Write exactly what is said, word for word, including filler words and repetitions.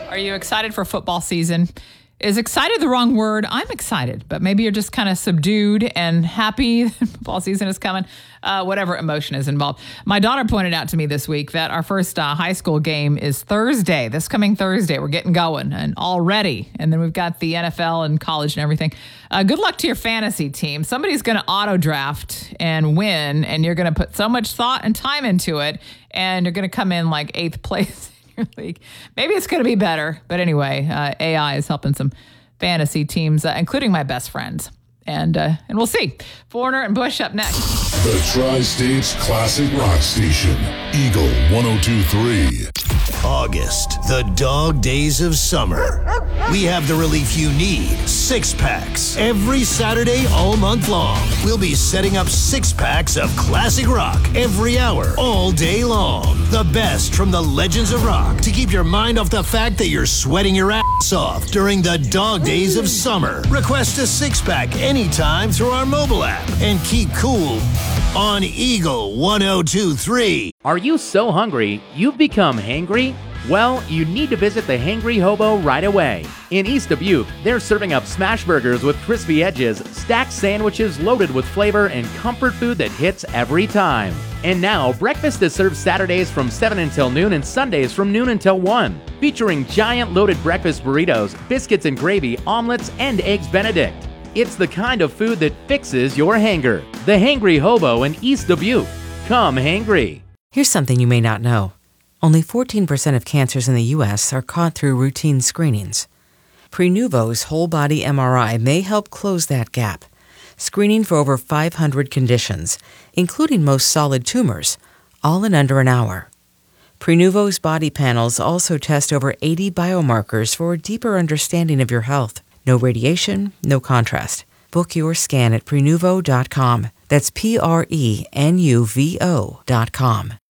Are you excited for football season? Is excited the wrong word? I'm excited, but maybe you're just kind of subdued and happy that football season is coming. Uh, whatever emotion is involved. My daughter pointed out to me this week that our first uh, high school game is Thursday, this coming Thursday. We're getting going and already. And then we've got the N F L and college and everything. Uh, good luck to your fantasy team. Somebody's going to auto draft and win, and you're going to put so much thought and time into it, and you're going to come in like eighth place. League. Maybe it's going to be better. But anyway, uh, A I is helping some fantasy teams, uh, including my best friends. And uh, and we'll see. Foreigner and Bush up next. The Tri-States Classic Rock Station, Eagle one oh two point three. August, the dog days of summer. We have the relief you need, six packs. Every Saturday all month long, we'll be setting up six packs of classic rock every hour, all day long. The best from the legends of rock to keep your mind off the fact that you're sweating your ass off during the dog days of summer. Request a six pack anytime through our mobile app and keep cool on Eagle one oh two point three. Are you so hungry you've become hangry? Well, you need to visit the Hangry Hobo right away. In East Dubuque, they're serving up smash burgers with crispy edges, stacked sandwiches loaded with flavor, and comfort food that hits every time. And now, breakfast is served Saturdays from seven until noon and Sundays from noon until one, featuring giant loaded breakfast burritos, biscuits and gravy, omelets, and eggs Benedict. It's the kind of food that fixes your hanger. The Hangry Hobo in East Dubuque. Come hangry. Here's something you may not know. Only fourteen percent of cancers in the U S are caught through routine screenings. Prenuvo's whole-body M R I may help close that gap, screening for over five hundred conditions, including most solid tumors, all in under an hour. Prenuvo's body panels also test over eighty biomarkers for a deeper understanding of your health. No radiation, no contrast. Book your scan at Prenuvo dot com. That's P R E N U V O dot com.